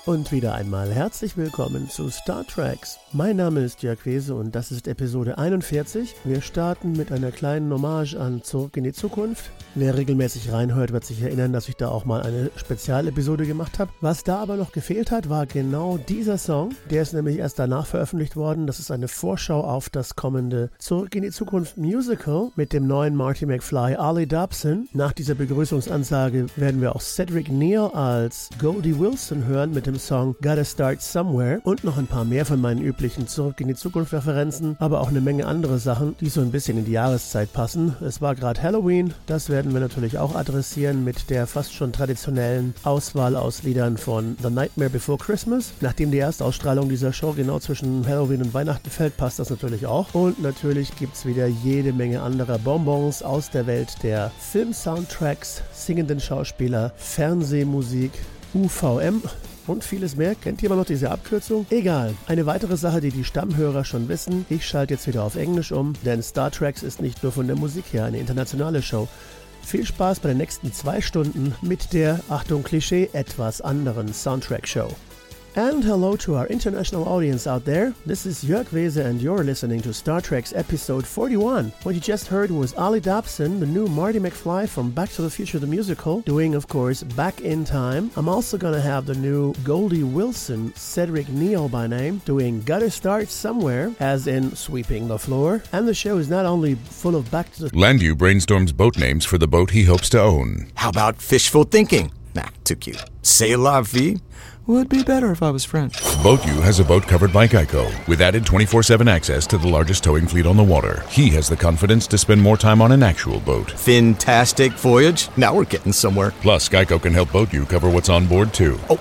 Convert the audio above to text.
Und wieder einmal herzlich willkommen zu Star Treks. Mein Name ist Jörg Wese und das ist Episode 41. Wir starten mit einer kleinen Hommage an Zurück in die Zukunft. Wer regelmäßig reinhört, wird sich erinnern, dass ich da auch mal eine Spezialepisode gemacht habe. Was da aber noch gefehlt hat, war genau dieser Song. Der ist nämlich erst danach veröffentlicht worden. Das ist eine Vorschau auf das kommende Zurück in die Zukunft Musical mit dem neuen Marty McFly, Ollie Dobson. Nach dieser Begrüßungsansage werden wir auch Cedric Neal als Goldie Wilson hören mit dem Song Gotta Start Somewhere und noch ein paar mehr von meinen üblichen Zurück in die Zukunft Referenzen, aber auch eine Menge andere Sachen, die so ein bisschen in die Jahreszeit passen. Es war gerade Halloween, das werden wir natürlich auch adressieren mit der fast schon traditionellen Auswahl aus Liedern von The Nightmare Before Christmas. Nachdem die Erstausstrahlung dieser Show genau zwischen Halloween und Weihnachten fällt, passt das natürlich auch. Und natürlich gibt es wieder jede Menge anderer Bonbons aus der Welt der Film-Soundtracks, singenden Schauspieler, Fernsehmusik, UVM und vieles mehr. Kennt jemand noch diese Abkürzung? Egal. Eine weitere Sache, die die Stammhörer schon wissen, ich schalte jetzt wieder auf Englisch um, denn Star Treks ist nicht nur von der Musik her eine internationale Show. Viel Spaß bei den nächsten 2 Stunden mit der, Achtung Klischee, etwas anderen Soundtrack-Show. And hello to our international audience out there. This is Jörg Wese and you're listening to Star Trek's episode 41. What you just heard was Ollie Dobson, the new Marty McFly from Back to the Future the Musical, doing, of course, Back in Time. I'm also gonna have the new Goldie Wilson, Cedric Neal by name, doing Gotta Start Somewhere, as in sweeping the floor. And the show is not only full of Back to the... Landu brainstorms boat names for the boat he hopes to own. How about Fishful Thinking? Nah, too cute. C'est la vie? Would be better if I was French. BoatU has a boat covered by Geico, with added 24/7 access to the largest towing fleet on the water. He has the confidence to spend more time on an actual boat. Fantastic voyage. Now we're getting somewhere. Plus, Geico can help BoatU cover what's on board, too. Oh,